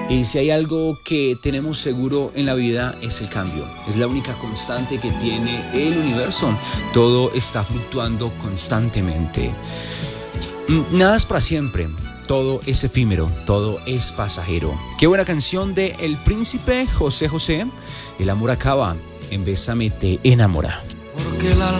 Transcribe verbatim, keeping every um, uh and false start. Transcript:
Y si hay algo que tenemos seguro en la vida es el cambio. Es la única constante que tiene el universo. Todo está fluctuando constantemente. Nada es para siempre. Todo es efímero, todo es pasajero. Qué buena canción de El Príncipe José José. El amor acaba, en Bésame te enamora. Porque la